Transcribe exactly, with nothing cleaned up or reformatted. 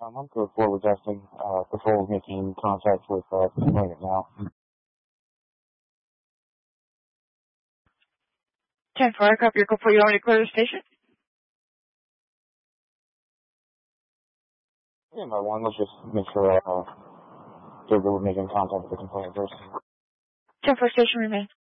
someone before adjusting, uh, before making contact with uh, the complainant now. ten four, I copy your call for you. Want me to clear the station? Yeah, by one, let's just make sure uh, they're making contact with the complainant first. ten four, station remain.